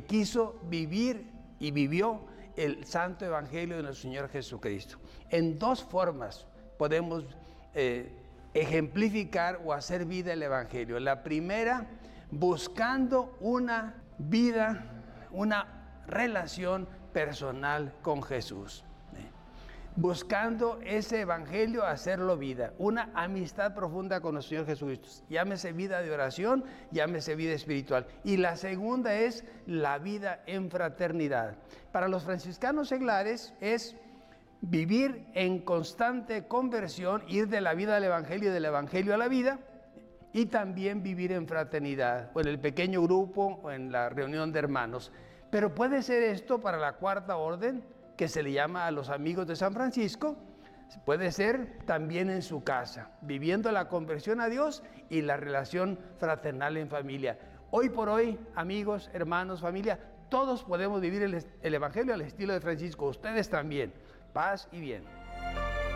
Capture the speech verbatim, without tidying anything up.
quiso vivir y vivió el santo evangelio de nuestro Señor Jesucristo. En dos formas podemos eh, ejemplificar o hacer vida el evangelio. La primera, buscando una vida, una relación personal con Jesús. Buscando ese evangelio, hacerlo vida, una amistad profunda con nuestro Señor Jesucristo. Llámese vida de oración, llámese vida espiritual. Y la segunda es la vida en fraternidad. Para los franciscanos seglares es vivir en constante conversión, ir de la vida al evangelio y del evangelio a la vida, y también vivir en fraternidad, o en el pequeño grupo, o en la reunión de hermanos. Pero puede ser esto para la cuarta orden, que se le llama a los amigos de San Francisco. Puede ser también en su casa, viviendo la conversión a Dios y la relación fraternal en familia. Hoy por hoy, amigos, hermanos, familia, todos podemos vivir el, el evangelio al estilo de Francisco. Ustedes también. Paz y bien.